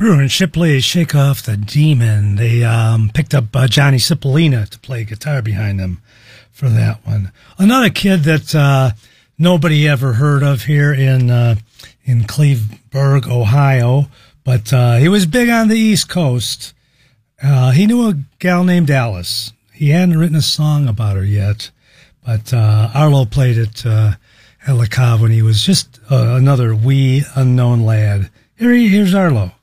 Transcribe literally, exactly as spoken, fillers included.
Brewer and Shipley, Shake Off the Demon. They um, picked up uh, Johnny Cipollina to play guitar behind them for that one. Another kid that uh, nobody ever heard of here in uh, in Cleveburg, Ohio, but uh, he was big on the East Coast. Uh, he knew a gal named Alice. He hadn't written a song about her yet, but uh, Arlo played it uh, at La Cave when he was just uh, another wee unknown lad. Here he, here's Arlo.